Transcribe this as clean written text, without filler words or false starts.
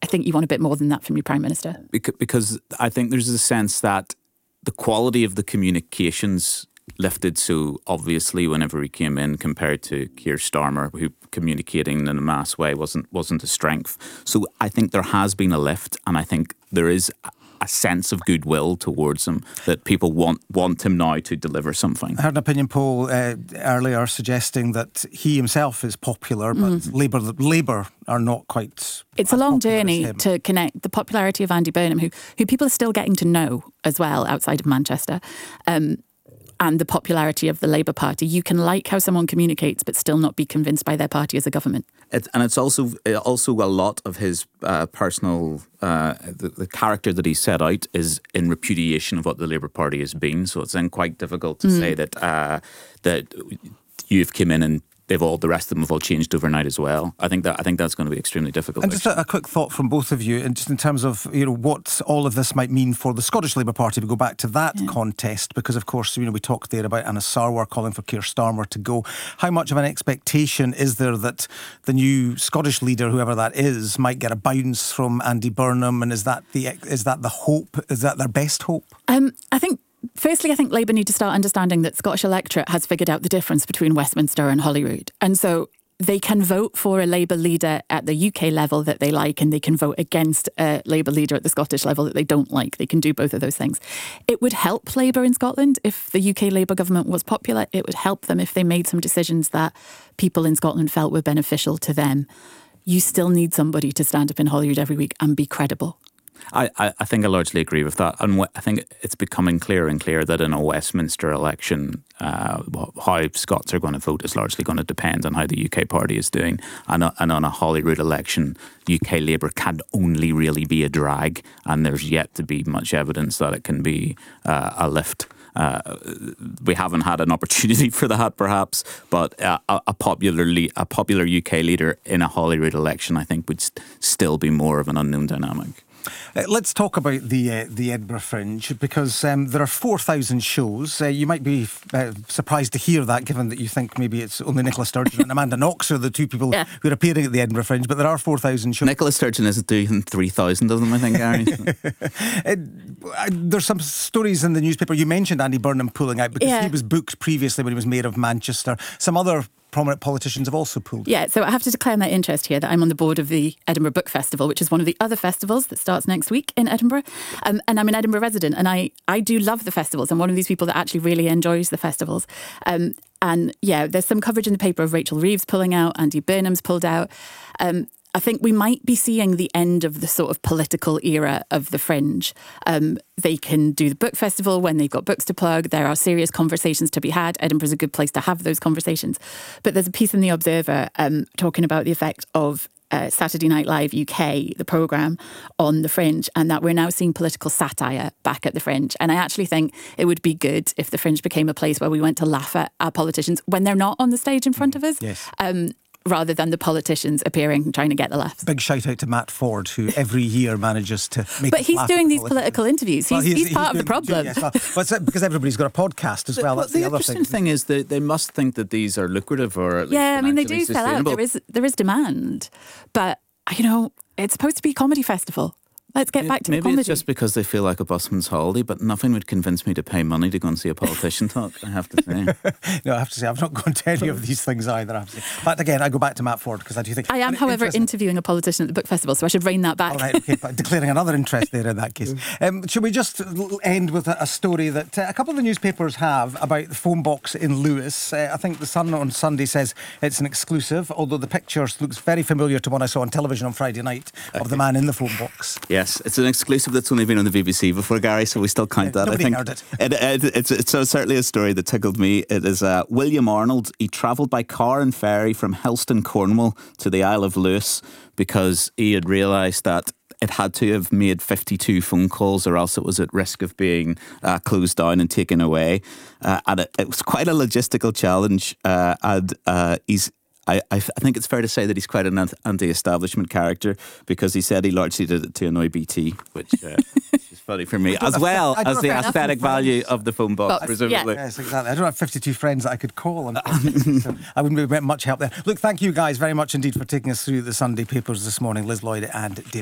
think you want a bit more than that from your Prime Minister. Because I think there's a sense that the quality of the communications lifted so obviously whenever he came in compared to Keir Starmer, who communicating in a mass way wasn't a strength. So I think there has been a lift, and I think there is a sense of goodwill towards him, that people want him now to deliver something. I heard an opinion poll earlier suggesting that he himself is popular, but Labour are not quite. It's a long journey to connect the popularity of Andy Burnham, who people are still getting to know as well outside of Manchester, and the popularity of the Labour Party. You can like how someone communicates but still not be convinced by their party as a government. It's also a lot of his personal, the character that he set out is in repudiation of what the Labour Party has been. So it's then quite difficult to say that you've come in and the rest of them have all changed overnight as well. I think that's going to be extremely difficult. And just a quick thought from both of you, and just in terms of what all of this might mean for the Scottish Labour Party. We go back to that contest because, of course, we talked there about Anna Sarwar calling for Keir Starmer to go. How much of an expectation is there that the new Scottish leader, whoever that is, might get a bounce from Andy Burnham? And is that the hope? Is that their best hope? Firstly, I think Labour need to start understanding that Scottish electorate has figured out the difference between Westminster and Holyrood. And so they can vote for a Labour leader at the UK level that they like, and they can vote against a Labour leader at the Scottish level that they don't like. They can do both of those things. It would help Labour in Scotland if the UK Labour government was popular. It would help them if they made some decisions that people in Scotland felt were beneficial to them. You still need somebody to stand up in Holyrood every week and be credible. I think I largely agree with that. And I think it's becoming clearer and clearer that in a Westminster election, how Scots are going to vote is largely going to depend on how the UK party is doing. And on a Holyrood election, UK Labour can only really be a drag, and there's yet to be much evidence that it can be a lift. We haven't had an opportunity for that, perhaps, but a popular UK leader in a Holyrood election, I think, would still be more of an unknown dynamic. Let's talk about the Edinburgh Fringe, because there are 4,000 shows. You might be surprised to hear that, given that you think maybe it's only Nicola Sturgeon and Amanda Knox are the two people who are appearing at the Edinburgh Fringe, but there are 4,000 shows. Nicola Sturgeon is doing 3,000 of them, I think, Gary. There's some stories in the newspaper. You mentioned Andy Burnham pulling out because he was booked previously when he was Mayor of Manchester. Some other prominent politicians have also pulled. Yeah, so I have to declare my interest here that I'm on the board of the Edinburgh Book Festival, which is one of the other festivals that starts next week in Edinburgh. And I'm an Edinburgh resident, and I do love the festivals. I'm one of these people that actually really enjoys the festivals. And yeah, there's some coverage in the paper of Rachel Reeves pulling out, Andy Burnham's pulled out. I think we might be seeing the end of the sort of political era of the Fringe. They can do the book festival when they've got books to plug. There are serious conversations to be had. Edinburgh's a good place to have those conversations. But there's a piece in The Observer talking about the effect of Saturday Night Live UK, the programme, on the Fringe, and that we're now seeing political satire back at the Fringe. And I actually think it would be good if the Fringe became a place where we went to laugh at our politicians when they're not on the stage in front of us. Yes. Rather than the politicians appearing and trying to get the laughs. Big shout out to Matt Ford, who every year manages to make. But he's doing these political interviews. He's part of the problem. Yes, well, it's because everybody's got a podcast as well. That's the other thing. The interesting thing is that they must think that these are lucrative, or at least they do sell out. There is demand, but it's supposed to be a comedy festival. Let's get back to the comedy. Maybe it's just because they feel like a busman's holiday, but nothing would convince me to pay money to go and see a politician talk, I have to say. No, I have to say, I've not gone to any of these things either, I have to say. But again, I go back to Matt Ford, because I do think... I am, however, interviewing a politician at the book festival, so I should rein that back. All right, okay, but declaring another interest there in that case. Should we just end with a story that a couple of the newspapers have about the phone box in Lewis? I think The Sun on Sunday says it's an exclusive, although the picture looks very familiar to one I saw on television on Friday night of the man in the phone box. Yes, it's an exclusive that's only been on the BBC before, Gary, so we still count that. Nobody heard it. It's certainly a story that tickled me. It is William Arnold. He travelled by car and ferry from Helston, Cornwall to the Isle of Lewis because he had realised that it had to have made 52 phone calls or else it was at risk of being closed down and taken away. And it was quite a logistical challenge. I think it's fair to say that he's quite an anti-establishment character, because he said he largely did it to annoy BT, which is funny for me, as well as the aesthetic value of the phone box, presumably. Yes, exactly. I don't have 52 friends that I could call, so I wouldn't be much help there. Look, thank you guys very much indeed for taking us through the Sunday papers this morning, Liz Lloyd and David.